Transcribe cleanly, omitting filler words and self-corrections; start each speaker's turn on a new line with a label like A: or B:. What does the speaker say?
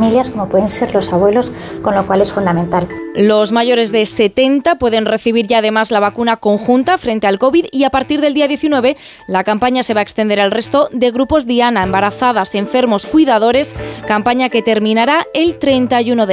A: familias, como pueden ser los abuelos, con lo cual es fundamental.
B: Los mayores de 70 pueden recibir ya además la vacuna conjunta frente al COVID y a partir del día 19 la campaña se va a extender al resto de grupos diana, embarazadas, enfermos, cuidadores, campaña que terminará el 31 de